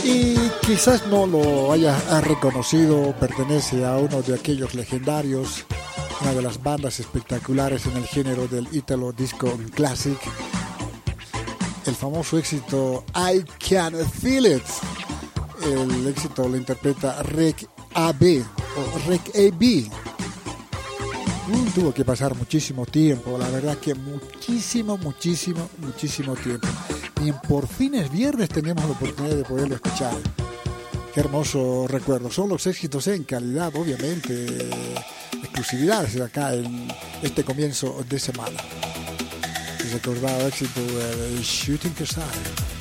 Y quizás no lo haya reconocido, pertenece a uno de aquellos legendarios, una de las bandas espectaculares en el género del Italo Disco Classic. El famoso éxito I Can Feel It. El éxito lo interpreta Rec AB o Rec AB. Tuvo que pasar muchísimo tiempo, la verdad que muchísimo tiempo. Y por fines viernes teníamos la oportunidad de poderlo escuchar. Qué hermoso recuerdo. Son los éxitos en calidad, obviamente, exclusividades acá en este comienzo de semana. El recordado éxito de Shooting Star.